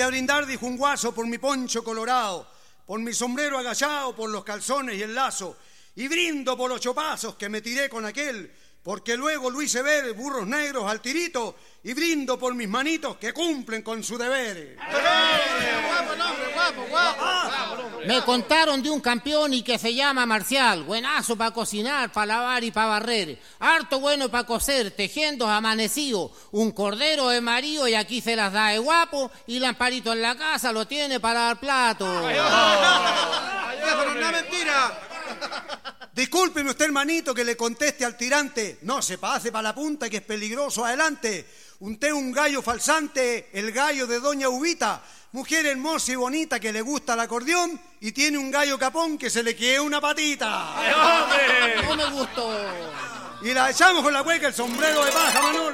A brindar, dijo un guaso, por mi poncho colorado, por mi sombrero agachado, por los calzones y el lazo, y brindo por los chopazos que me tiré con aquel, porque luego lo hice ver burros negros al tirito, y brindo por mis manitos que cumplen con su deber. Me contaron de un campeón y que se llama Marcial, buenazo para cocinar, para lavar y para barrer, harto bueno para coser, tejiendo amanecido, un cordero de marido y aquí se las da de guapo, y Lamparito en la casa lo tiene para dar plato. ¡Eso no es una mentira! Discúlpeme usted, hermanito, que le conteste al tirante. No se pase para la punta, que es peligroso adelante. Unté un gallo falsante, el gallo de doña Ubita, mujer hermosa y bonita que le gusta el acordeón y tiene un gallo capón que se le quede una patita. No me gustó. Y la echamos con la hueca, el sombrero de paja, Manolo.